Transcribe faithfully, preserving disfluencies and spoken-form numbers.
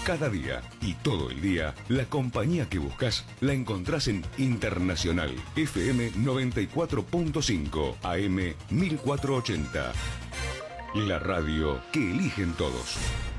Cada día y todo el día, la compañía que buscas la encontrás en Internacional F M noventa y cuatro punto cinco, A M mil cuatrocientos ochenta. La radio que eligen todos.